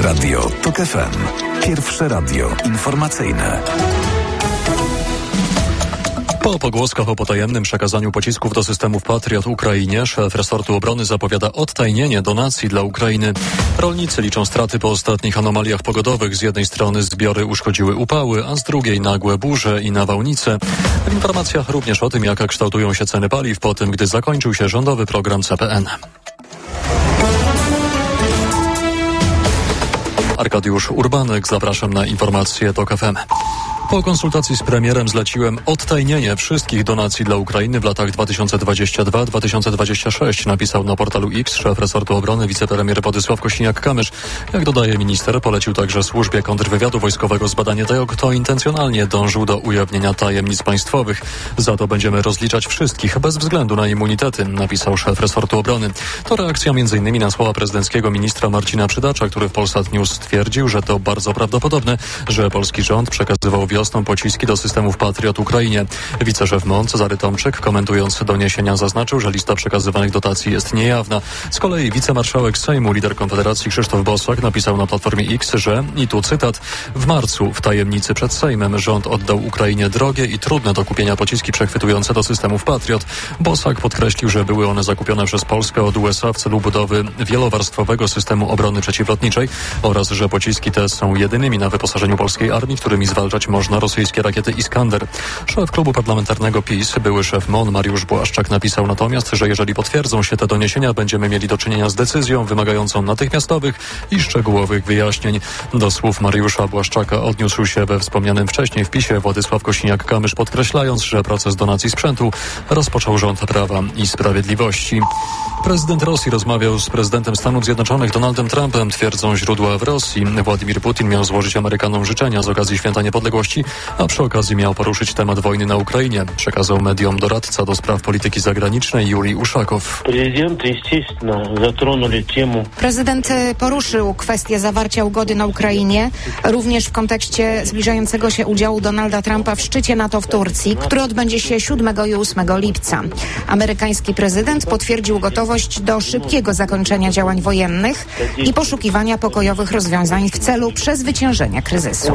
Radio TOK FM. Pierwsze radio informacyjne. Po pogłoskach o potajemnym przekazaniu pocisków do systemów Patriot Ukrainie, szef resortu obrony zapowiada odtajnienie donacji dla Ukrainy. Rolnicy liczą straty po ostatnich anomaliach pogodowych. Z jednej strony zbiory uszkodziły upały, a z drugiej nagłe burze i nawałnice. W informacjach również o tym, jak kształtują się ceny paliw po tym, gdy zakończył się rządowy program CPN. Arkadiusz Urbanek, zapraszam na informacje TOK FM. Po konsultacji z premierem zleciłem odtajnienie wszystkich donacji dla Ukrainy w latach 2022-2026, napisał na portalu X szef resortu obrony wicepremier Władysław Kosiniak-Kamysz. Jak dodaje minister, polecił także służbie kontrwywiadu wojskowego zbadanie tego, kto intencjonalnie dążył do ujawnienia tajemnic państwowych. Za to będziemy rozliczać wszystkich, bez względu na immunitety, napisał szef resortu obrony. To reakcja m.in. na słowa prezydenckiego ministra Marcina Przydacza, który w Polsat News stwierdził, że to bardzo prawdopodobne, że polski rząd przekazywał wiosną pociski do systemów Patriot Ukrainie. Wiceszef MON Cezary Tomczyk, komentując doniesienia, zaznaczył, że lista przekazywanych dotacji jest niejawna. Z kolei wicemarszałek Sejmu, lider Konfederacji Krzysztof Bosak napisał na Platformie X, że, i tu cytat, w marcu w tajemnicy przed Sejmem rząd oddał Ukrainie drogie i trudne do kupienia pociski przechwytujące do systemów Patriot. Bosak podkreślił, że były one zakupione przez Polskę od USA w celu budowy wielowarstwowego systemu obrony przeciwlotniczej oraz, że pociski te są jedynymi na wyposażeniu polskiej armii, którymi zwalczać można rosyjskie rakiety Iskander. Szef klubu parlamentarnego PiS, były szef MON Mariusz Błaszczak napisał natomiast, że jeżeli potwierdzą się te doniesienia, będziemy mieli do czynienia z decyzją wymagającą natychmiastowych i szczegółowych wyjaśnień. Do słów Mariusza Błaszczaka odniósł się we wspomnianym wcześniej wpisie Władysław Kosiniak-Kamysz, podkreślając, że proces donacji sprzętu rozpoczął rząd Prawa i Sprawiedliwości. Prezydent Rosji rozmawiał z prezydentem Stanów Zjednoczonych Donaldem Trumpem, twierdzą źródła w Rosji. Władimir Putin miał złożyć Amerykanom życzenia z okazji Święta Niepodległości, a przy okazji miał poruszyć temat wojny na Ukrainie, przekazał mediom doradca do spraw polityki zagranicznej Jurij Uszakow. Prezydent poruszył kwestię zawarcia ugody na Ukrainie, również w kontekście zbliżającego się udziału Donalda Trumpa w szczycie NATO w Turcji, który odbędzie się 7 i 8 lipca. Amerykański prezydent potwierdził gotowość do szybkiego zakończenia działań wojennych i poszukiwania pokojowych rozwiązań w celu przezwyciężenia kryzysu.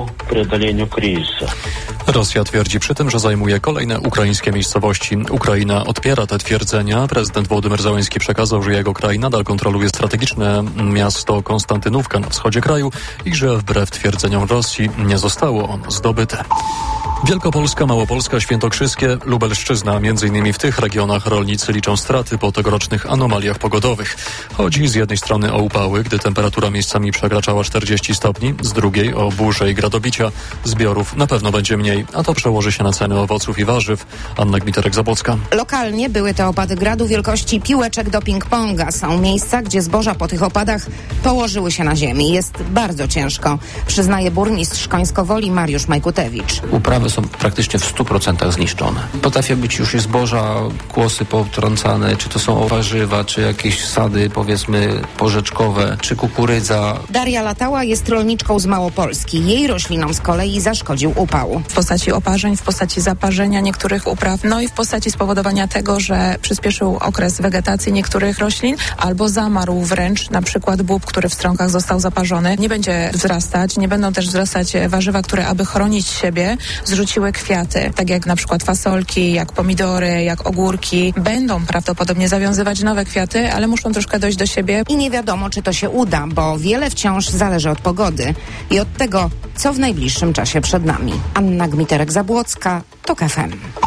Rosja twierdzi przy tym, że zajmuje kolejne ukraińskie miejscowości. Ukraina odpiera te twierdzenia. Prezydent Wołodymyr Zełenski przekazał, że jego kraj nadal kontroluje strategiczne miasto Konstantynówka na wschodzie kraju i że wbrew twierdzeniom Rosji nie zostało ono zdobyte. Wielkopolska, Małopolska, Świętokrzyskie, Lubelszczyzna. Między innymi w tych regionach rolnicy liczą straty po tegorocznych anomaliach pogodowych. Chodzi z jednej strony o upały, gdy temperatura miejscami przekraczała 40 stopni, z drugiej o burze i gradobicia. Zbiorów na pewno będzie mniej, a to przełoży się na ceny owoców i warzyw. Anna Gmiterek-Zabłocka. Lokalnie były to opady gradu wielkości piłeczek do ping-ponga. Są miejsca, gdzie zboża po tych opadach położyły się na ziemi. Jest bardzo ciężko, przyznaje burmistrz Końsko-Woli Mariusz Majkutewicz. Uprawy są praktycznie w 100% zniszczone. Potrafią być już i zboża, kłosy potrącane, czy to są warzywa, czy jakieś sady, powiedzmy, porzeczkowe, czy kukurydza. Daria Latała jest rolniczką z Małopolski. Jej roślinom z kolei zaszkodził upał. W postaci oparzeń, w postaci zaparzenia niektórych upraw, no i w postaci spowodowania tego, że przyspieszył okres wegetacji niektórych roślin, albo zamarł wręcz, na przykład bób, który w strąkach został zaparzony. Nie będzie wzrastać, nie będą też wzrastać warzywa, które aby chronić siebie, zrzuciły kwiaty, tak jak na przykład fasolki, jak pomidory, jak ogórki. Będą prawdopodobnie zawiązywać nowe kwiaty, ale muszą troszkę dojść do siebie. I nie wiadomo, czy to się uda, bo wiele wciąż zależy od pogody i od tego, co w najbliższym czasie przed nami. Anna Gmiterek-Zabłocka, TOK FM.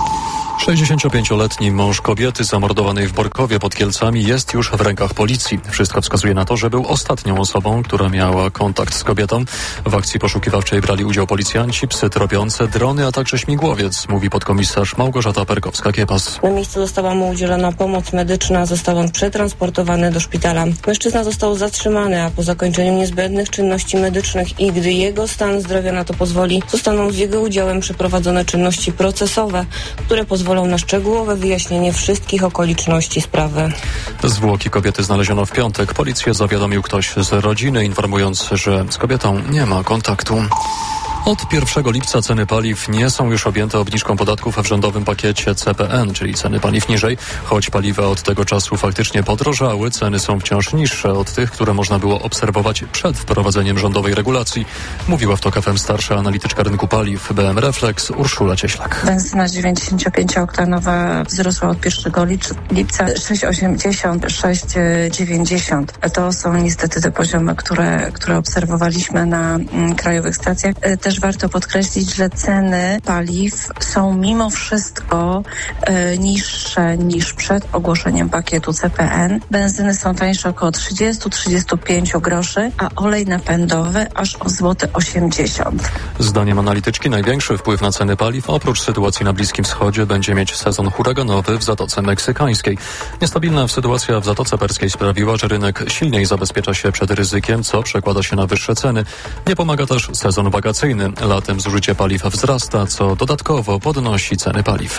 65-letni mąż kobiety zamordowanej w Borkowie pod Kielcami jest już w rękach policji. Wszystko wskazuje na to, że był ostatnią osobą, która miała kontakt z kobietą. W akcji poszukiwawczej brali udział policjanci, psy tropiące, drony, a także śmigłowiec, mówi podkomisarz Małgorzata Perkowska-Kiepas. Na miejscu została mu udzielona pomoc medyczna, został on przetransportowany do szpitala. Mężczyzna został zatrzymany, a po zakończeniu niezbędnych czynności medycznych i gdy jego stan zdrowia na to pozwoli, zostaną z jego udziałem przeprowadzone czynności procesowe, które pozwolą na szczegółowe wyjaśnienie wszystkich okoliczności sprawy. Zwłoki kobiety znaleziono w piątek. Policję zawiadomił ktoś z rodziny, informując, że z kobietą nie ma kontaktu. Od 1 lipca ceny paliw nie są już objęte obniżką podatków w rządowym pakiecie CPN, czyli ceny paliw niżej. Choć paliwa od tego czasu faktycznie podrożały, ceny są wciąż niższe od tych, które można było obserwować przed wprowadzeniem rządowej regulacji. Mówiła w TOK FM starsza analityczka rynku paliw BM Reflex Urszula Cieślak. Benzyna 95-oktanowa wzrosła od 1 lipca 6,80, 6,90. To są niestety te poziomy, które obserwowaliśmy na krajowych stacjach. Też warto podkreślić, że ceny paliw są mimo wszystko niższe niż przed ogłoszeniem pakietu CPN. Benzyny są tańsze około 30-35 groszy, a olej napędowy aż o złoty 80. Zdaniem analityczki największy wpływ na ceny paliw oprócz sytuacji na Bliskim Wschodzie będzie mieć sezon huraganowy w Zatoce Meksykańskiej. Niestabilna sytuacja w Zatoce Perskiej sprawiła, że rynek silniej zabezpiecza się przed ryzykiem, co przekłada się na wyższe ceny. Nie pomaga też sezon wakacyjny. Latem zużycie paliw wzrasta, co dodatkowo podnosi ceny paliw.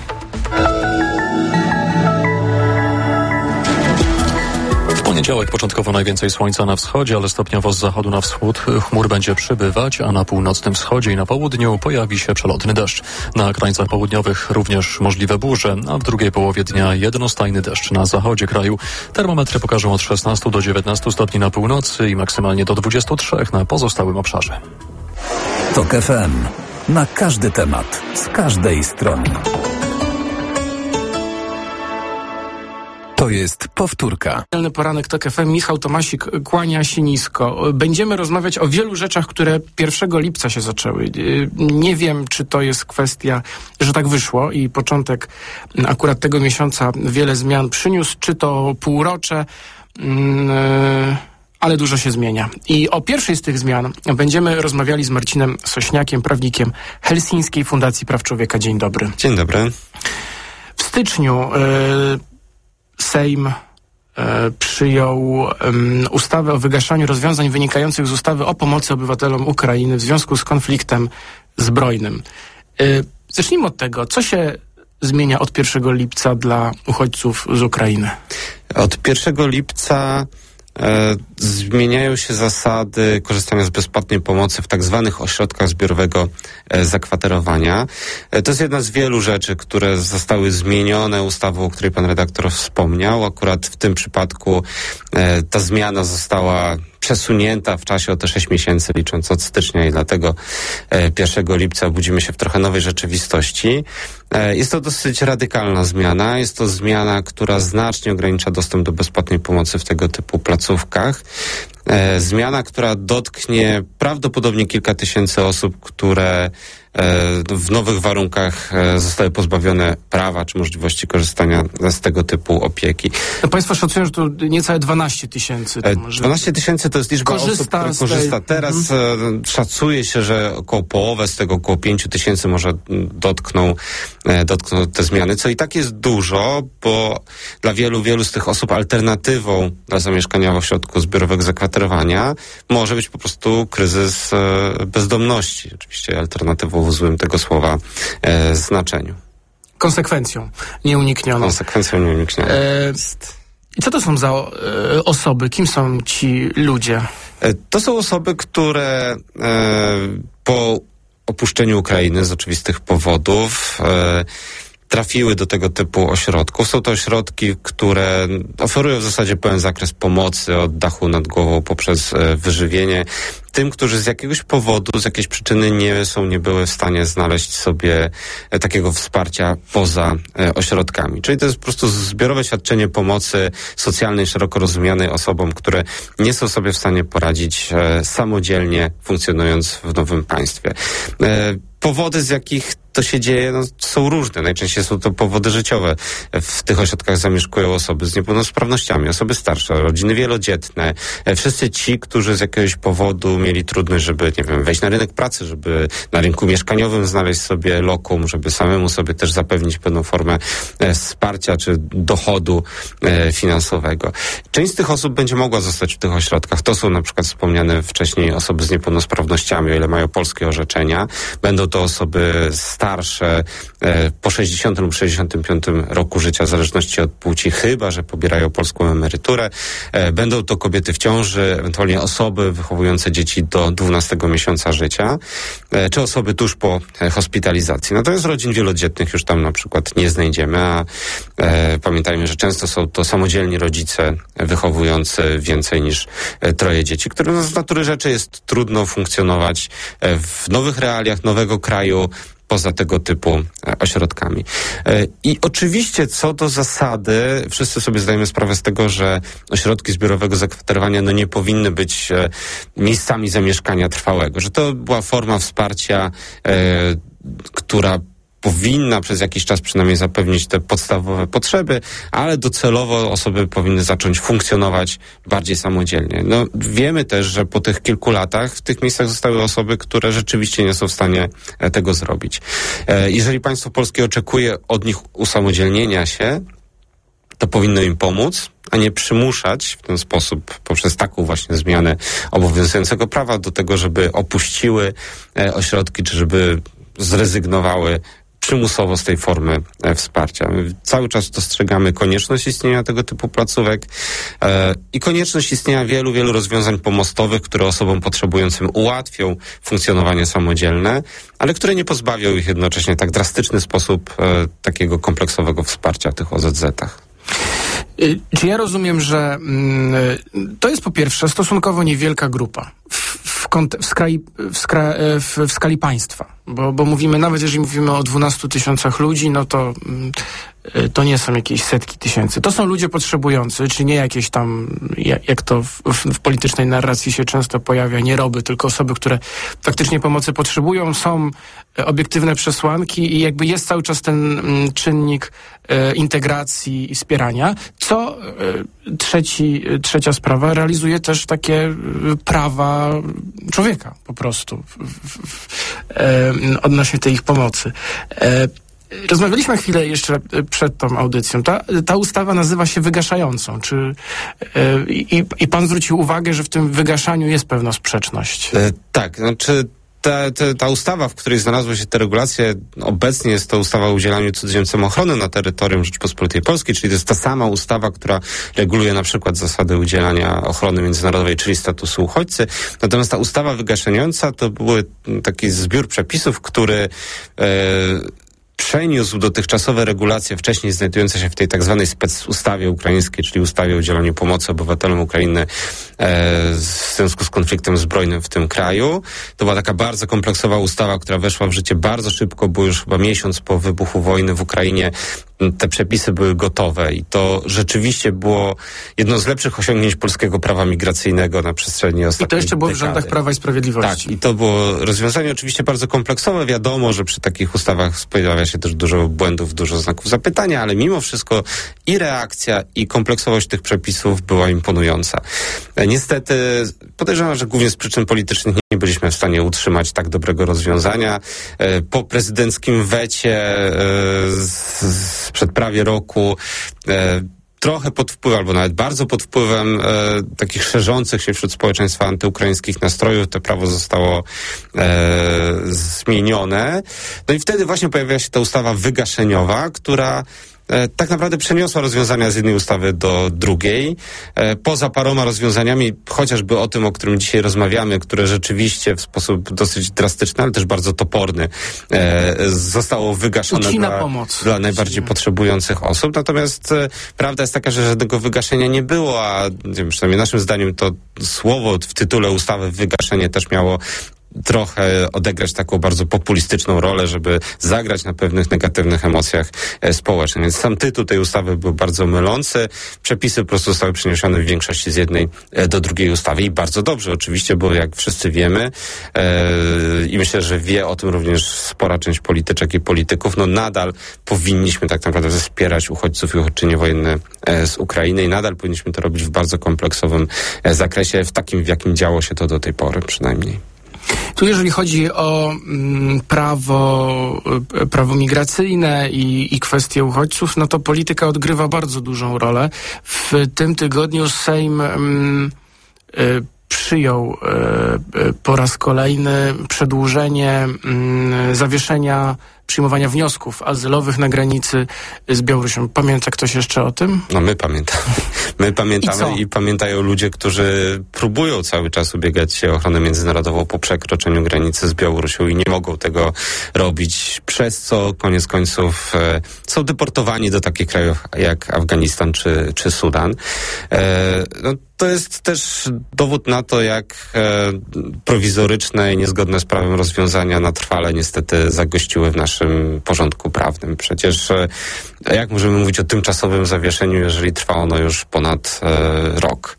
W poniedziałek początkowo najwięcej słońca na wschodzie, ale stopniowo z zachodu na wschód chmur będzie przybywać, a na północnym wschodzie i na południu pojawi się przelotny deszcz. Na krańcach południowych również możliwe burze, a w drugiej połowie dnia jednostajny deszcz na zachodzie kraju. Termometry pokażą od 16 do 19 stopni na północy i maksymalnie do 23 na pozostałym obszarze. TOK FM. Na każdy temat, z każdej strony. To jest powtórka. Poranek TOK FM. Michał Tomasik kłania się nisko. Będziemy rozmawiać o wielu rzeczach, które 1 lipca się zaczęły. Nie wiem, czy to jest kwestia, że tak wyszło i początek akurat tego miesiąca wiele zmian przyniósł, czy to półrocze, ale dużo się zmienia. I o pierwszej z tych zmian będziemy rozmawiali z Marcinem Sośniakiem, prawnikiem Helsińskiej Fundacji Praw Człowieka. Dzień dobry. Dzień dobry. W styczniu Sejm przyjął ustawę o wygaszaniu rozwiązań wynikających z ustawy o pomocy obywatelom Ukrainy w związku z konfliktem zbrojnym. Zacznijmy od tego, co się zmienia od 1 lipca dla uchodźców z Ukrainy? Od 1 lipca zmieniają się zasady korzystania z bezpłatnej pomocy w tak zwanych ośrodkach zbiorowego zakwaterowania. To jest jedna z wielu rzeczy, które zostały zmienione ustawą, o której pan redaktor wspomniał. Akurat w tym przypadku ta zmiana została przesunięta w czasie o te 6 miesięcy, licząc od stycznia, i dlatego 1 lipca budzimy się w trochę nowej rzeczywistości. Jest to dosyć radykalna zmiana. Jest to zmiana, która znacznie ogranicza dostęp do bezpłatnej pomocy w tego typu placówkach. Zmiana, która dotknie prawdopodobnie kilka tysięcy osób, które w nowych warunkach zostały pozbawione prawa czy możliwości korzystania z tego typu opieki. No państwo szacują, że to niecałe 12 tysięcy. 12 tysięcy to jest liczba osób, które korzysta. Teraz szacuje się, że około połowę z tego, około 5 tysięcy może dotkną te zmiany, co i tak jest dużo, bo dla wielu z tych osób alternatywą dla zamieszkania w ośrodku zbiorowego zakwaterowania może być po prostu kryzys bezdomności. Oczywiście alternatywą w złym tego słowa znaczeniu. Konsekwencją nieuniknioną. I co to są za osoby? Kim są ci ludzie? To są osoby, które po opuszczeniu Ukrainy z oczywistych powodów trafiły do tego typu ośrodków. Są to ośrodki, które oferują w zasadzie pełen zakres pomocy od dachu nad głową poprzez wyżywienie tym, którzy z jakiegoś powodu, z jakiejś przyczyny nie były w stanie znaleźć sobie takiego wsparcia poza ośrodkami. Czyli to jest po prostu zbiorowe świadczenie pomocy socjalnej, szeroko rozumianej osobom, które nie są sobie w stanie poradzić samodzielnie, funkcjonując w nowym państwie. Powody, z jakich to się dzieje, są różne. Najczęściej są to powody życiowe. W tych ośrodkach zamieszkują osoby z niepełnosprawnościami, osoby starsze, rodziny wielodzietne. Wszyscy ci, którzy z jakiegoś powodu mieli trudność, żeby, wejść na rynek pracy, żeby na rynku mieszkaniowym znaleźć sobie lokum, żeby samemu sobie też zapewnić pewną formę wsparcia czy dochodu finansowego. Część z tych osób będzie mogła zostać w tych ośrodkach. To są na przykład wspomniane wcześniej osoby z niepełnosprawnościami, o ile mają polskie orzeczenia. Będą to osoby starsze, starsze po 60 lub 65 roku życia, w zależności od płci, chyba że pobierają polską emeryturę. Będą to kobiety w ciąży, ewentualnie osoby wychowujące dzieci do 12 miesiąca życia, czy osoby tuż po hospitalizacji. Natomiast rodzin wielodzietnych już tam na przykład nie znajdziemy, a pamiętajmy, że często są to samodzielni rodzice wychowujący więcej niż 3 dzieci, którym z natury rzeczy jest trudno funkcjonować w nowych realiach, nowego kraju, poza tego typu ośrodkami. I oczywiście co do zasady, wszyscy sobie zdajemy sprawę z tego, że ośrodki zbiorowego zakwaterowania nie powinny być miejscami zamieszkania trwałego, że to była forma wsparcia, która powinna przez jakiś czas przynajmniej zapewnić te podstawowe potrzeby, ale docelowo osoby powinny zacząć funkcjonować bardziej samodzielnie. Wiemy też, że po tych kilku latach w tych miejscach zostały osoby, które rzeczywiście nie są w stanie tego zrobić. Jeżeli państwo polskie oczekuje od nich usamodzielnienia się, to powinno im pomóc, a nie przymuszać w ten sposób, poprzez taką właśnie zmianę obowiązującego prawa, do tego, żeby opuściły ośrodki, czy żeby zrezygnowały przymusowo z tej formy wsparcia. My cały czas dostrzegamy konieczność istnienia tego typu placówek i konieczność istnienia wielu rozwiązań pomostowych, które osobom potrzebującym ułatwią funkcjonowanie samodzielne, ale które nie pozbawią ich jednocześnie w tak drastyczny sposób takiego kompleksowego wsparcia w tych OZZ-ach. Czy ja rozumiem, że to jest po pierwsze stosunkowo niewielka grupa w skali państwa, bo mówimy, nawet jeżeli mówimy o 12 tysiącach ludzi, to nie są jakieś setki tysięcy. To są ludzie potrzebujący, czy nie jakieś tam, jak to w politycznej narracji się często pojawia, nieroby, tylko osoby, które faktycznie pomocy potrzebują, są obiektywne przesłanki i jakby jest cały czas ten czynnik integracji i wspierania, co trzecia sprawa realizuje też takie prawa człowieka po prostu odnośnie tej ich pomocy. Rozmawialiśmy chwilę jeszcze przed tą audycją. Ta ustawa nazywa się wygaszającą. I pan zwrócił uwagę, że w tym wygaszaniu jest pewna sprzeczność. Tak, znaczy ta ustawa, w której znalazły się te regulacje, obecnie jest to ustawa o udzielaniu cudzoziemcom ochrony na terytorium Rzeczypospolitej Polskiej, czyli to jest ta sama ustawa, która reguluje na przykład zasady udzielania ochrony międzynarodowej, czyli statusu uchodźcy. Natomiast ta ustawa wygaszająca to były taki zbiór przepisów, który przeniósł dotychczasowe regulacje wcześniej znajdujące się w tej tak zwanej specustawie ukraińskiej, czyli ustawie o udzielaniu pomocy obywatelom Ukrainy w związku z konfliktem zbrojnym w tym kraju. To była taka bardzo kompleksowa ustawa, która weszła w życie bardzo szybko, bo już chyba miesiąc po wybuchu wojny w Ukrainie te przepisy były gotowe i to rzeczywiście było jedno z lepszych osiągnięć polskiego prawa migracyjnego na przestrzeni ostatnich I to jeszcze było dekady. w rządach Prawa i Sprawiedliwości. Tak, i to było rozwiązanie oczywiście bardzo kompleksowe. Wiadomo, że przy takich ustawach pojawia się też dużo błędów, dużo znaków zapytania, ale mimo wszystko i reakcja, i kompleksowość tych przepisów była imponująca. Niestety podejrzewam, że głównie z przyczyn politycznych nie byliśmy w stanie utrzymać tak dobrego rozwiązania. Po prezydenckim wecie sprzed prawie roku trochę pod wpływem, albo nawet bardzo pod wpływem takich szerzących się wśród społeczeństwa antyukraińskich nastrojów, to prawo zostało zmienione. No i wtedy właśnie pojawiła się ta ustawa wygaszeniowa, która tak naprawdę przeniosła rozwiązania z jednej ustawy do drugiej. Poza paroma rozwiązaniami, chociażby o tym, o którym dzisiaj rozmawiamy, które rzeczywiście w sposób dosyć drastyczny, ale też bardzo toporny zostało wygaszone dla najbardziej potrzebujących osób. Natomiast prawda jest taka, że żadnego wygaszenia nie było, a przynajmniej naszym zdaniem to słowo w tytule ustawy wygaszenie też miało trochę odegrać taką bardzo populistyczną rolę, żeby zagrać na pewnych negatywnych emocjach społecznych. Więc sam tytuł tej ustawy był bardzo mylący. Przepisy po prostu zostały przeniesione w większości z jednej do drugiej ustawy i bardzo dobrze oczywiście, bo jak wszyscy wiemy i myślę, że wie o tym również spora część polityczek i polityków, nadal powinniśmy tak naprawdę wspierać uchodźców i uchodźczynie wojenne z Ukrainy i nadal powinniśmy to robić w bardzo kompleksowym zakresie, w takim, w jakim działo się to do tej pory przynajmniej. Tu jeżeli chodzi o prawo migracyjne i kwestie uchodźców, to polityka odgrywa bardzo dużą rolę. W tym tygodniu Sejm przyjął po raz kolejny przedłużenie zawieszenia przyjmowania wniosków azylowych na granicy z Białorusią. Pamięta ktoś jeszcze o tym? No my pamiętamy. My pamiętamy i pamiętają ludzie, którzy próbują cały czas ubiegać się o ochronę międzynarodową po przekroczeniu granicy z Białorusią i nie mogą tego robić, przez co koniec końców są deportowani do takich krajów jak Afganistan czy Sudan. To jest też dowód na to, jak prowizoryczne i niezgodne z prawem rozwiązania na trwale niestety zagościły w naszym porządku prawnym. Przecież jak możemy mówić o tymczasowym zawieszeniu, jeżeli trwa ono już ponad rok?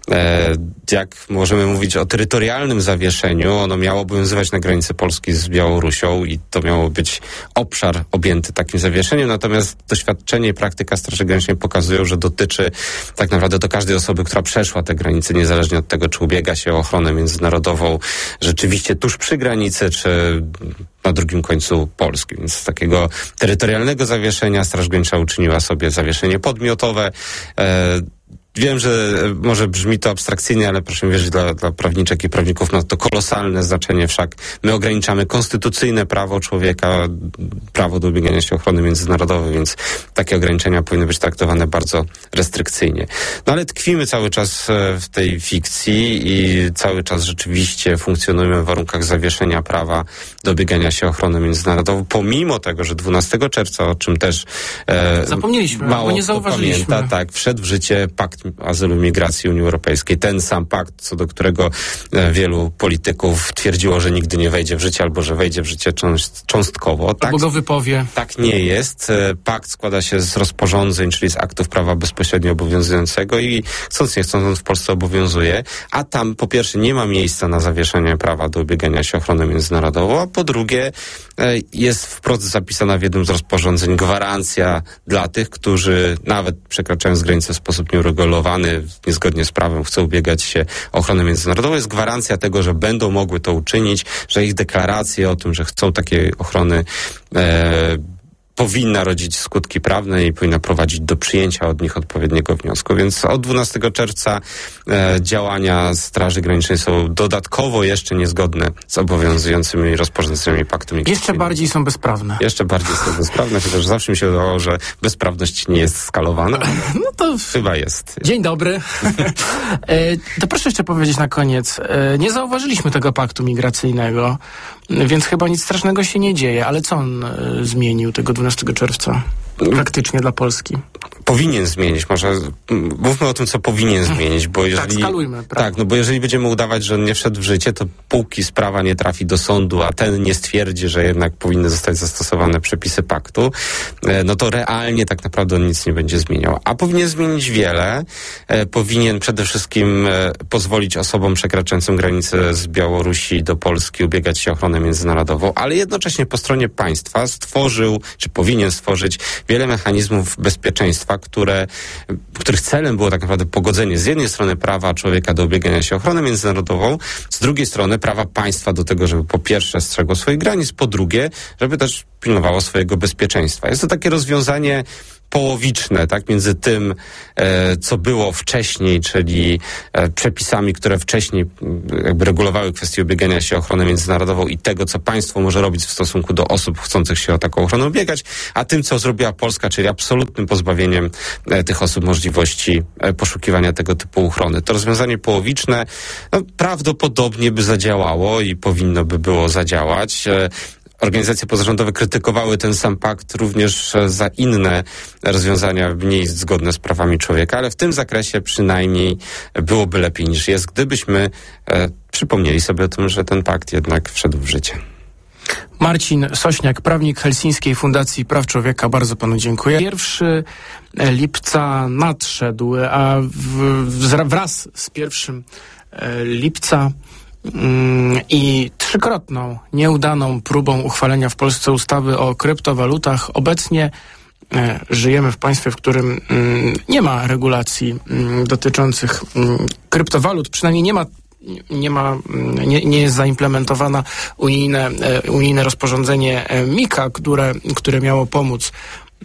Jak możemy mówić o terytorialnym zawieszeniu? Ono miało obowiązywać na granicy Polski z Białorusią i to miało być obszar objęty takim zawieszeniem, natomiast doświadczenie i praktyka Straży Granicznej pokazują, że dotyczy tak naprawdę do każdej osoby, która przeszła te granice, niezależnie od tego, czy ubiega się o ochronę międzynarodową rzeczywiście tuż przy granicy, czy na drugim końcu Polski. Więc z takiego terytorialnego zawieszenia Straż Graniczna uczyniła sobie zawieszenie podmiotowe. Wiem, że może brzmi to abstrakcyjnie, ale proszę mi wierzyć, dla prawniczek i prawników ma to kolosalne znaczenie, wszak my ograniczamy konstytucyjne prawo człowieka, prawo do ubiegania się o ochronę międzynarodową, więc takie ograniczenia powinny być traktowane bardzo restrykcyjnie. No ale tkwimy cały czas w tej fikcji i cały czas rzeczywiście funkcjonujemy w warunkach zawieszenia prawa do ubiegania się o ochronę międzynarodową, pomimo tego, że 12 czerwca, o czym też zapomnieliśmy, mało bo nie zauważyliśmy. Pamięta, tak, wszedł w życie Pakt Azylu i Migracji Unii Europejskiej. Ten sam pakt, co do którego wielu polityków twierdziło, że nigdy nie wejdzie w życie albo że wejdzie w życie cząstkowo. Albo go wypowie. Tak nie jest. Pakt składa się z rozporządzeń, czyli z aktów prawa bezpośrednio obowiązującego i chcąc nie chcąc on w Polsce obowiązuje, a tam po pierwsze nie ma miejsca na zawieszenie prawa do ubiegania się o ochronę międzynarodową, a po drugie jest wprost zapisana w jednym z rozporządzeń gwarancja dla tych, którzy nawet przekraczając granicę w sposób nieuregulowany, niezgodnie z prawem chcą ubiegać się o ochronę międzynarodową, jest gwarancja tego, że będą mogły to uczynić, że ich deklaracje o tym, że chcą takiej ochrony powinna rodzić skutki prawne i powinna prowadzić do przyjęcia od nich odpowiedniego wniosku. Więc od 12 czerwca działania Straży Granicznej są dodatkowo jeszcze niezgodne z obowiązującymi rozporządzeniami Paktu Migracyjnego. Jeszcze bardziej są bezprawne. Jeszcze bardziej są bezprawne, chociaż zawsze mi się wydawało, że bezprawność nie jest skalowana. No to chyba jest. Dzień dobry. To proszę jeszcze powiedzieć na koniec. Nie zauważyliśmy tego paktu migracyjnego, więc chyba nic strasznego się nie dzieje. Ale co on zmienił tego 12 czerwca praktycznie dla Polski? Powinien zmienić. Może mówmy o tym, co powinien zmienić, bo jeżeli... Tak, skalujmy. Tak, no bo jeżeli będziemy udawać, że on nie wszedł w życie, to póki sprawa nie trafi do sądu, a ten nie stwierdzi, że jednak powinny zostać zastosowane przepisy paktu, no to realnie tak naprawdę on nic nie będzie zmieniał. A powinien zmienić wiele. Powinien przede wszystkim pozwolić osobom przekraczającym granicę z Białorusi do Polski ubiegać się o ochronę międzynarodową, ale jednocześnie po stronie państwa stworzył, czy powinien stworzyć wiele mechanizmów bezpieczeństwa, których celem było tak naprawdę pogodzenie z jednej strony prawa człowieka do ubiegania się o ochronę międzynarodową, z drugiej strony prawa państwa do tego, żeby po pierwsze strzegło swoich granic, po drugie, żeby też pilnowało swojego bezpieczeństwa. Jest to takie rozwiązanie połowiczne, tak, między tym, co było wcześniej, czyli przepisami, które wcześniej jakby regulowały kwestię ubiegania się o ochronę międzynarodową i tego, co państwo może robić w stosunku do osób chcących się o taką ochronę ubiegać, a tym, co zrobiła Polska, czyli absolutnym pozbawieniem tych osób możliwości poszukiwania tego typu ochrony. To rozwiązanie połowiczne prawdopodobnie by zadziałało i powinno by było zadziałać. Organizacje pozarządowe krytykowały ten sam pakt również za inne rozwiązania mniej zgodne z prawami człowieka, ale w tym zakresie przynajmniej byłoby lepiej niż jest, gdybyśmy przypomnieli sobie o tym, że ten pakt jednak wszedł w życie. Marcin Sośniak, prawnik Helsińskiej Fundacji Praw Człowieka. Bardzo panu dziękuję. 1 lipca nadszedł, a wraz z 1 lipca i 3-krotną nieudaną próbą uchwalenia w Polsce ustawy o kryptowalutach obecnie żyjemy w państwie, w którym nie ma regulacji dotyczących kryptowalut, przynajmniej nie jest zaimplementowana unijne rozporządzenie MiCA, które miało pomóc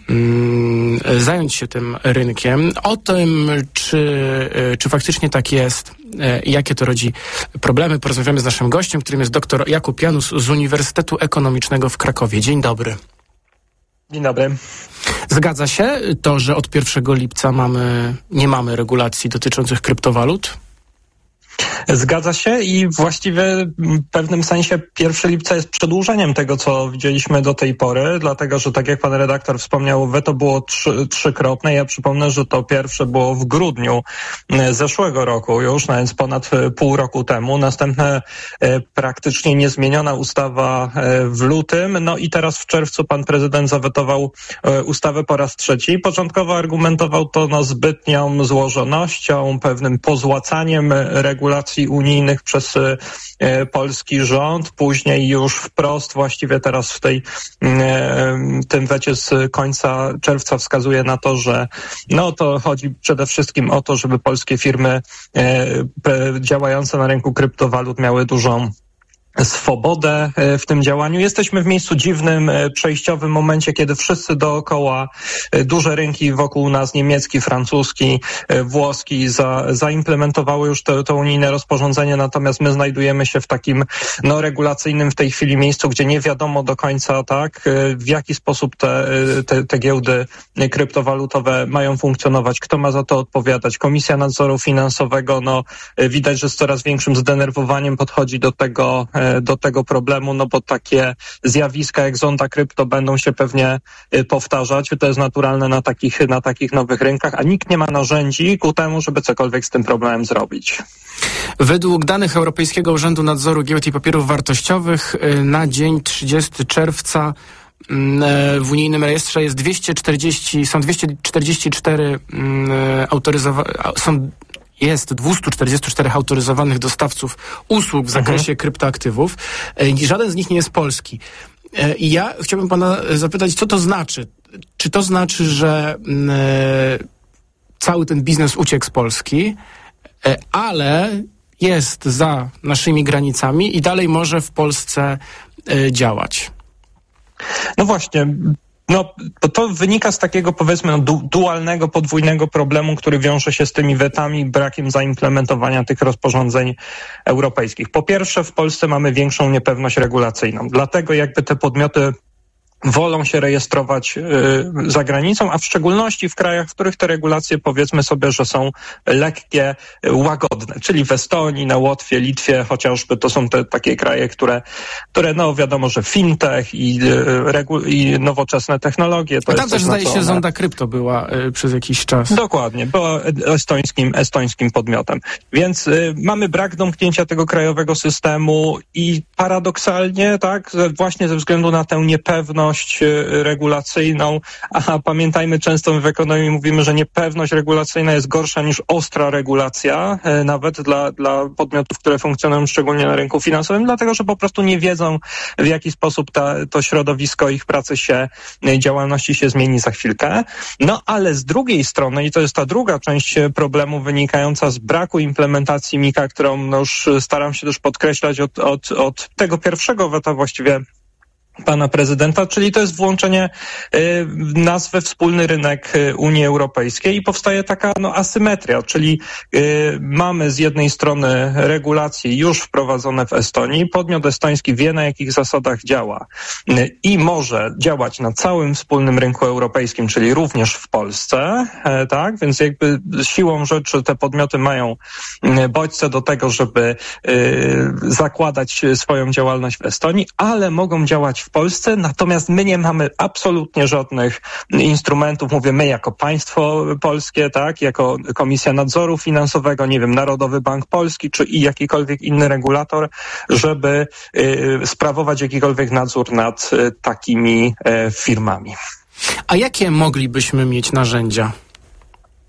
zająć się tym rynkiem. O tym, czy faktycznie tak jest, jakie to rodzi problemy, porozmawiamy z naszym gościem, którym jest dr Jakub Janus z Uniwersytetu Ekonomicznego w Krakowie. Dzień dobry. Dzień dobry. Zgadza się to, że od 1 lipca nie mamy regulacji dotyczących kryptowalut? Zgadza się i właściwie w pewnym sensie 1 lipca jest przedłużeniem tego, co widzieliśmy do tej pory, dlatego, że tak jak pan redaktor wspomniał, weto było trzykrotne. Ja przypomnę, że to pierwsze było w grudniu zeszłego roku już, no więc ponad pół roku temu. Następne praktycznie niezmieniona ustawa w lutym, no i teraz w czerwcu pan prezydent zawetował ustawę po raz trzeci. Początkowo argumentował to zbytnią złożonością, pewnym pozłacaniem regulacji unijnych przez polski rząd, później już wprost, właściwie teraz w tym wecie z końca czerwca wskazuje na to, że to chodzi przede wszystkim o to, żeby polskie firmy działające na rynku kryptowalut miały dużą swobodę w tym działaniu. Jesteśmy w miejscu dziwnym, przejściowym momencie, kiedy wszyscy dookoła, duże rynki wokół nas, niemiecki, francuski, włoski, zaimplementowały już to unijne rozporządzenie, natomiast my znajdujemy się w takim regulacyjnym w tej chwili miejscu, gdzie nie wiadomo do końca, w jaki sposób te giełdy kryptowalutowe mają funkcjonować, kto ma za to odpowiadać. Komisja Nadzoru Finansowego, widać, że z coraz większym zdenerwowaniem podchodzi do tego problemu, bo takie zjawiska jak zonda krypto będą się pewnie powtarzać. To jest naturalne na takich nowych rynkach, a nikt nie ma narzędzi ku temu, żeby cokolwiek z tym problemem zrobić. Według danych Europejskiego Urzędu Nadzoru Giełd i Papierów Wartościowych na dzień 30 czerwca w unijnym rejestrze jest 244 jest 244 autoryzowanych dostawców usług w zakresie kryptoaktywów. Żaden z nich nie jest polski. I ja chciałbym pana zapytać, co to znaczy? Czy to znaczy, że cały ten biznes uciekł z Polski, ale jest za naszymi granicami i dalej może w Polsce działać? No właśnie. To wynika z takiego, powiedzmy, dualnego, podwójnego problemu, który wiąże się z tymi wetami, brakiem zaimplementowania tych rozporządzeń europejskich. Po pierwsze, w Polsce mamy większą niepewność regulacyjną. Dlatego jakby te podmioty wolą się rejestrować za granicą, a w szczególności w krajach, w których te regulacje, powiedzmy sobie, że są lekkie, łagodne, czyli w Estonii, na Łotwie, Litwie chociażby. To są te takie kraje, które wiadomo, że fintech i nowoczesne technologie. To a tam jest też zdaje się zonda krypto była przez jakiś czas. Dokładnie, była estońskim podmiotem. Więc mamy brak domknięcia tego krajowego systemu i paradoksalnie, właśnie ze względu na tę niepewność regulacyjną, a pamiętajmy, często w ekonomii mówimy, że niepewność regulacyjna jest gorsza niż ostra regulacja, nawet dla podmiotów, które funkcjonują szczególnie na rynku finansowym, dlatego, że po prostu nie wiedzą, w jaki sposób to środowisko ich pracy działalności się zmieni za chwilkę. Ale z drugiej strony, i to jest ta druga część problemu wynikająca z braku implementacji MiCA, którą już staram się też podkreślać od tego pierwszego weta właściwie pana prezydenta, czyli to jest włączenie nas we wspólny rynek Unii Europejskiej i powstaje taka asymetria, czyli mamy z jednej strony regulacje już wprowadzone w Estonii, podmiot estoński wie, na jakich zasadach działa i może działać na całym wspólnym rynku europejskim, czyli również w Polsce, więc jakby siłą rzeczy te podmioty mają bodźce do tego, żeby zakładać swoją działalność w Estonii, ale mogą działać w Polsce, natomiast my nie mamy absolutnie żadnych instrumentów, mówię my jako państwo polskie, jako Komisja Nadzoru Finansowego, Narodowy Bank Polski, czy i jakikolwiek inny regulator, żeby sprawować jakikolwiek nadzór nad takimi firmami. A jakie moglibyśmy mieć narzędzia?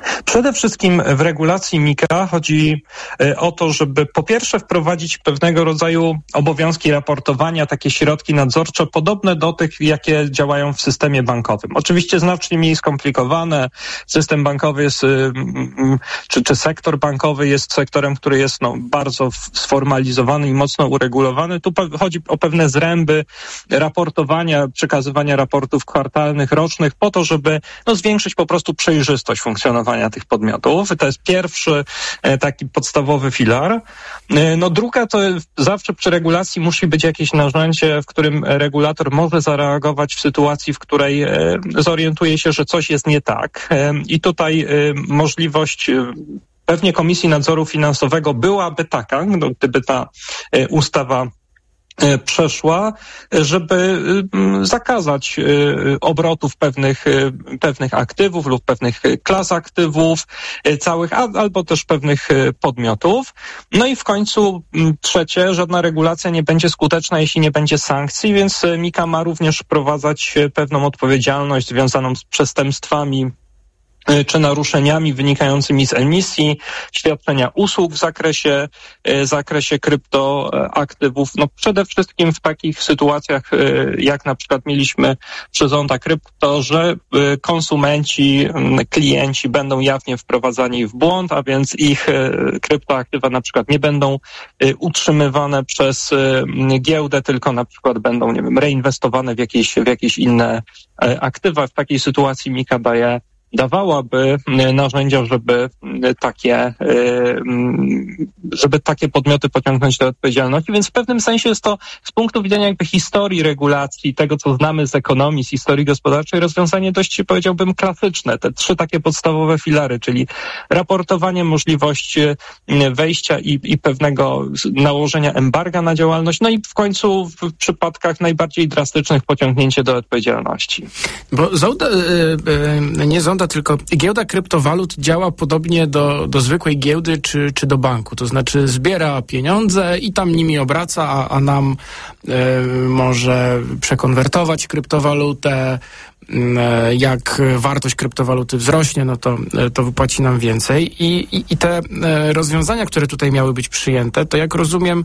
Przede wszystkim w regulacji MiCA chodzi o to, żeby po pierwsze wprowadzić pewnego rodzaju obowiązki raportowania, takie środki nadzorcze podobne do tych, jakie działają w systemie bankowym. Oczywiście znacznie mniej skomplikowane. System bankowy jest, czy sektor bankowy jest sektorem, który jest bardzo sformalizowany i mocno uregulowany. Tu chodzi o pewne zręby raportowania, przekazywania raportów kwartalnych, rocznych po to, żeby zwiększyć po prostu przejrzystość funkcjonowania tych podmiotów. To jest pierwszy taki podstawowy filar. Druga to zawsze przy regulacji musi być jakieś narzędzie, w którym regulator może zareagować w sytuacji, w której zorientuje się, że coś jest nie tak. I tutaj możliwość pewnie Komisji Nadzoru Finansowego byłaby taka, gdyby ta ustawa przeszła, żeby zakazać obrotów pewnych aktywów lub pewnych klas aktywów całych, albo też pewnych podmiotów. No i w końcu trzecie, żadna regulacja nie będzie skuteczna, jeśli nie będzie sankcji, więc MiCA ma również wprowadzać pewną odpowiedzialność związaną z przestępstwami czy naruszeniami wynikającymi z emisji, świadczenia usług w zakresie kryptoaktywów. Przede wszystkim w takich sytuacjach, jak na przykład mieliśmy przy Zonda Krypto, że konsumenci, klienci będą jawnie wprowadzani w błąd, a więc ich kryptoaktywa na przykład nie będą utrzymywane przez giełdę, tylko na przykład będą, reinwestowane w jakieś inne aktywa. W takiej sytuacji MiCA dawałaby narzędzia, żeby takie podmioty pociągnąć do odpowiedzialności, więc w pewnym sensie jest to z punktu widzenia historii regulacji, tego co znamy z ekonomii, z historii gospodarczej, rozwiązanie dość, powiedziałbym, klasyczne. Te trzy takie podstawowe filary, czyli raportowanie, możliwość wejścia i pewnego nałożenia embarga na działalność, no i w końcu w przypadkach najbardziej drastycznych pociągnięcie do odpowiedzialności. Bo Zonda, tylko giełda kryptowalut działa podobnie do zwykłej giełdy czy do banku. To znaczy zbiera pieniądze i tam nimi obraca, a nam może przekonwertować kryptowalutę. Jak wartość kryptowaluty wzrośnie, to wypłaci nam więcej. I te rozwiązania, które tutaj miały być przyjęte, to jak rozumiem,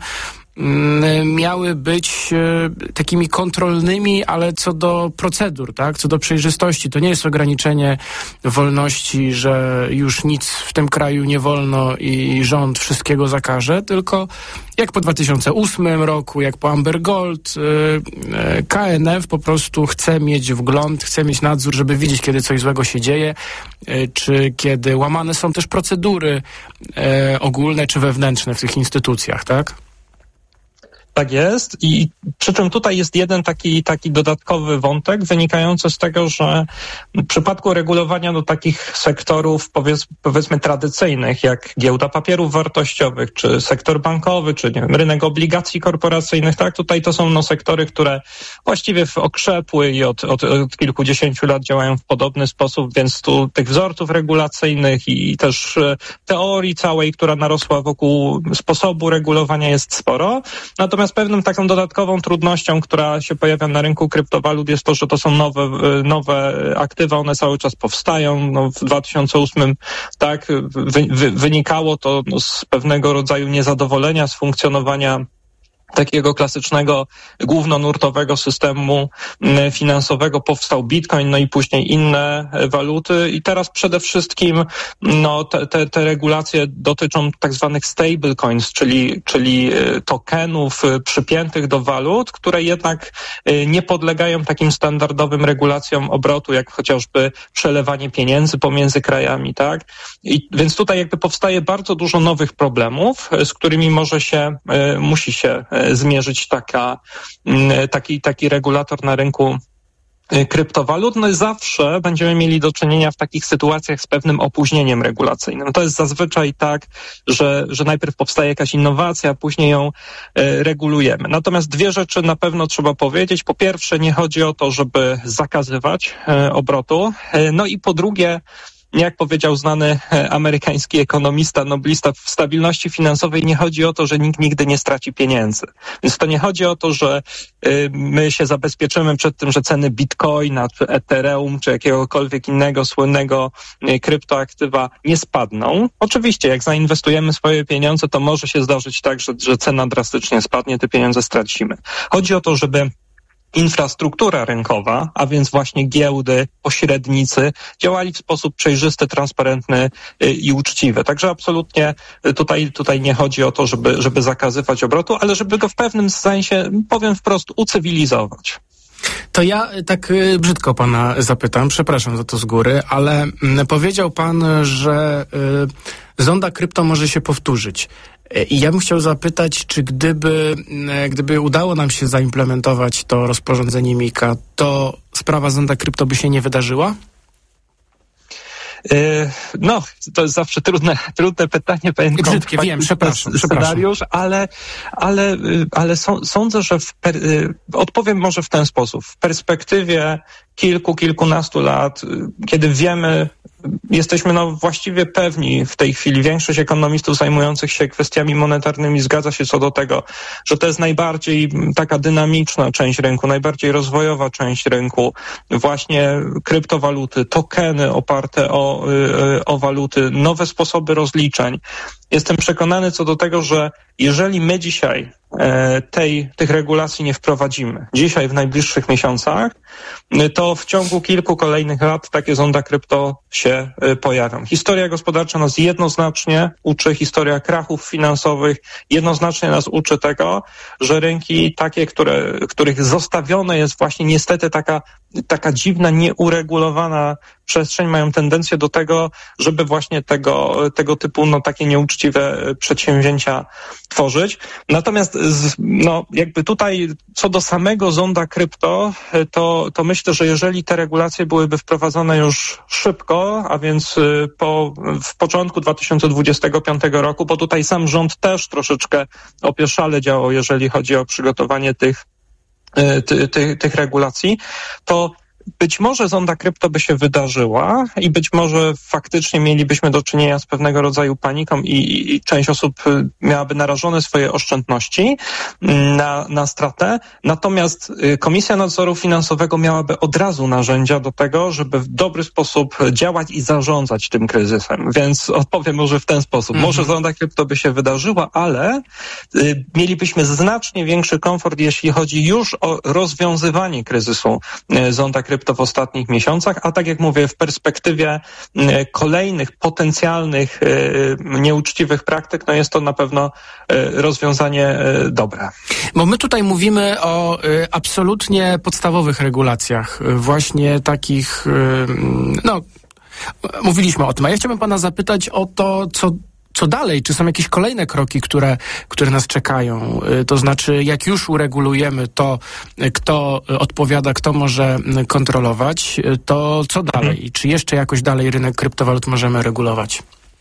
miały być takimi kontrolnymi, ale co do procedur, tak? Co do przejrzystości. To nie jest ograniczenie wolności, że już nic w tym kraju nie wolno i rząd wszystkiego zakaże, tylko jak po 2008 roku, jak po Amber Gold, KNF po prostu chce mieć wgląd, chce mieć nadzór, żeby widzieć, kiedy coś złego się dzieje, czy kiedy łamane są też procedury ogólne czy wewnętrzne w tych instytucjach, tak? Tak jest i przy czym tutaj jest jeden taki dodatkowy wątek wynikający z tego, że w przypadku regulowania do takich sektorów powiedzmy tradycyjnych, jak giełda papierów wartościowych, czy sektor bankowy, czy rynek obligacji korporacyjnych, tak, tutaj to są sektory, które właściwie okrzepły i od kilkudziesięciu lat działają w podobny sposób, więc tu tych wzorców regulacyjnych i też teorii całej, która narosła wokół sposobu regulowania jest sporo. Natomiast pewną taką dodatkową trudnością, która się pojawia na rynku kryptowalut jest to, że to są nowe aktywa, one cały czas powstają. W 2008 tak wynikało to z pewnego rodzaju niezadowolenia z funkcjonowania takiego klasycznego, głównonurtowego systemu finansowego. Powstał Bitcoin, i później inne waluty i teraz przede wszystkim te regulacje dotyczą tak zwanych stablecoins, czyli tokenów przypiętych do walut, które jednak nie podlegają takim standardowym regulacjom obrotu, jak chociażby przelewanie pieniędzy pomiędzy krajami, tak? Więc tutaj powstaje bardzo dużo nowych problemów, z którymi musi się zmierzyć taki regulator na rynku kryptowalut. Zawsze będziemy mieli do czynienia w takich sytuacjach z pewnym opóźnieniem regulacyjnym. To jest zazwyczaj tak, że najpierw powstaje jakaś innowacja, a później ją regulujemy. Natomiast dwie rzeczy na pewno trzeba powiedzieć. Po pierwsze, nie chodzi o to, żeby zakazywać obrotu. I po drugie, jak powiedział znany amerykański ekonomista, noblista, w stabilności finansowej nie chodzi o to, że nikt nigdy nie straci pieniędzy. Więc to nie chodzi o to, że my się zabezpieczymy przed tym, że ceny bitcoina, czy Ethereum, czy jakiegokolwiek innego słynnego kryptoaktywa nie spadną. Oczywiście, jak zainwestujemy swoje pieniądze, to może się zdarzyć tak, że cena drastycznie spadnie, te pieniądze stracimy. Chodzi o to, żeby infrastruktura rynkowa, a więc właśnie giełdy, pośrednicy, działali w sposób przejrzysty, transparentny i uczciwy. Także absolutnie tutaj nie chodzi o to, żeby zakazywać obrotu, ale żeby go w pewnym sensie, powiem wprost, ucywilizować. To ja tak brzydko pana zapytam, przepraszam za to z góry, ale powiedział pan, że zonda krypto może się powtórzyć. I ja bym chciał zapytać, czy gdyby udało nam się zaimplementować to rozporządzenie MiCA, to sprawa zonda krypto by się nie wydarzyła? No, to jest zawsze trudne pytanie. Brzydkie, wiem, przepraszam. Scenariusz, ale sądzę, że odpowiem może w ten sposób. W perspektywie kilkunastu lat, kiedy wiemy, jesteśmy właściwie pewni w tej chwili, większość ekonomistów zajmujących się kwestiami monetarnymi zgadza się co do tego, że to jest najbardziej taka dynamiczna część rynku, najbardziej rozwojowa część rynku, właśnie kryptowaluty, tokeny oparte o waluty, nowe sposoby rozliczeń. Jestem przekonany co do tego, że jeżeli my dzisiaj tych regulacji nie wprowadzimy, dzisiaj w najbliższych miesiącach, to w ciągu kilku kolejnych lat takie zonda krypto się pojawią. Historia gospodarcza nas jednoznacznie uczy, historia krachów finansowych jednoznacznie nas uczy tego, że rynki takie, których zostawione jest właśnie niestety taka dziwna, nieuregulowana przestrzeń, mają tendencję do tego, żeby właśnie tego typu takie nieuczciwe przedsięwzięcia tworzyć. Natomiast jakby tutaj co do samego zonda krypto, to myślę, że jeżeli te regulacje byłyby wprowadzone już szybko, a więc w początku 2025 roku, bo tutaj sam rząd też troszeczkę opieszale działał, jeżeli chodzi o przygotowanie tych regulacji, to być może zonda krypto by się wydarzyła i być może faktycznie mielibyśmy do czynienia z pewnego rodzaju paniką i część osób miałaby narażone swoje oszczędności na stratę. Natomiast Komisja Nadzoru Finansowego miałaby od razu narzędzia do tego, żeby w dobry sposób działać i zarządzać tym kryzysem. Więc odpowiem może w ten sposób. Może zonda krypto by się wydarzyła, ale mielibyśmy znacznie większy komfort, jeśli chodzi już o rozwiązywanie kryzysu zonda krypto w ostatnich miesiącach, a tak jak mówię, w perspektywie kolejnych potencjalnych nieuczciwych praktyk, jest to na pewno rozwiązanie dobre. Bo my tutaj mówimy o absolutnie podstawowych regulacjach, właśnie takich, mówiliśmy o tym, a ja chciałbym pana zapytać o to, co dalej? Czy są jakieś kolejne kroki, które nas czekają? To znaczy, jak już uregulujemy to, kto odpowiada, kto może kontrolować, to co dalej? Czy jeszcze jakoś dalej rynek kryptowalut możemy regulować?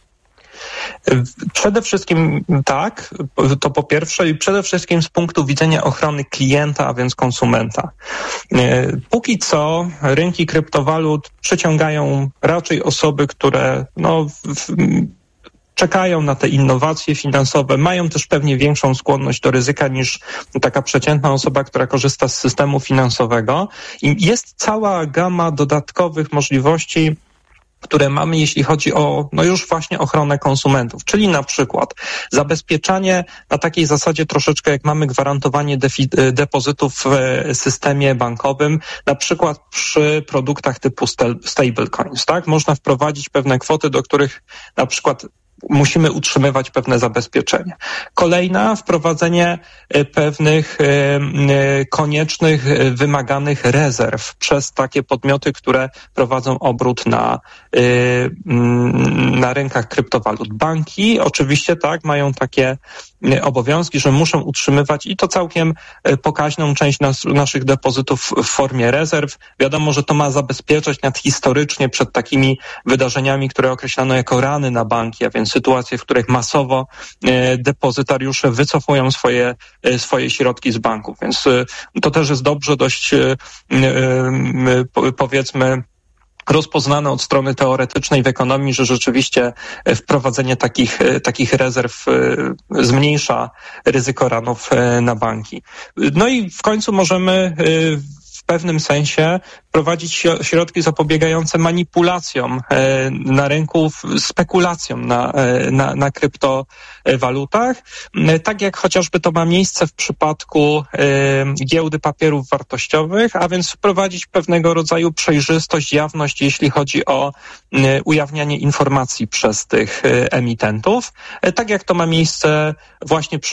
Przede wszystkim tak, to po pierwsze i przede wszystkim z punktu widzenia ochrony klienta, a więc konsumenta. Póki co rynki kryptowalut przyciągają raczej osoby, które czekają na te innowacje finansowe, mają też pewnie większą skłonność do ryzyka niż taka przeciętna osoba, która korzysta z systemu finansowego. I jest cała gama dodatkowych możliwości, które mamy, jeśli chodzi o już właśnie ochronę konsumentów, czyli na przykład zabezpieczanie na takiej zasadzie troszeczkę jak mamy gwarantowanie depozytów w systemie bankowym, na przykład przy produktach typu stablecoins, tak? Można wprowadzić pewne kwoty, do których na przykład musimy utrzymywać pewne zabezpieczenie. Kolejna, wprowadzenie pewnych koniecznych, wymaganych rezerw przez takie podmioty, które prowadzą obrót na rynkach kryptowalut. Banki oczywiście mają takie obowiązki, że muszą utrzymywać i to całkiem pokaźną część naszych depozytów w formie rezerw. Wiadomo, że to ma zabezpieczać historycznie przed takimi wydarzeniami, które określano jako rany na banki, a więc sytuacje, w których masowo depozytariusze wycofują swoje środki z banków. Więc to też jest dobrze dość, powiedzmy, rozpoznane od strony teoretycznej w ekonomii, że rzeczywiście wprowadzenie takich rezerw zmniejsza ryzyko ranów na banki. No i w końcu możemy w pewnym sensie prowadzić środki zapobiegające manipulacjom na rynku, spekulacjom na kryptowalutach, tak jak chociażby to ma miejsce w przypadku giełdy papierów wartościowych, a więc wprowadzić pewnego rodzaju przejrzystość, jawność, jeśli chodzi o ujawnianie informacji przez tych emitentów, tak jak to ma miejsce właśnie